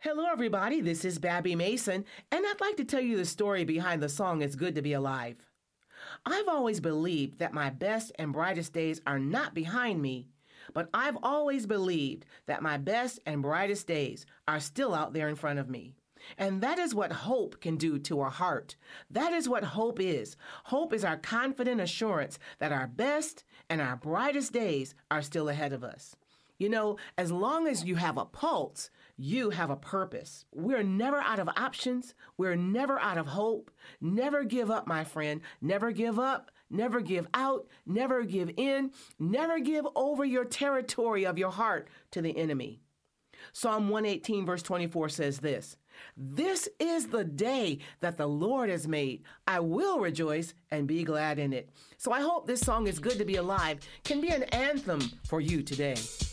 Hello, everybody. This is Babby Mason, and I'd like to tell you the story behind the song It's Good to Be Alive. I've always believed that my best and brightest days are not behind me, but I've always believed that my best and brightest days are still out there in front of me. And that is what hope can do to our heart. That is what hope is. Hope is our confident assurance that our best and our brightest days are still ahead of us. You know, as long as you have a pulse, you have a purpose. We're never out of options. We're never out of hope. Never give up, my friend. Never give up. Never give out. Never give in. Never give over your territory of your heart to the enemy. Psalm 118 verse 24 says this, "This is the day that the Lord has made. I will rejoice and be glad in it." So I hope this song Is Good to Be Alive can be an anthem for you today.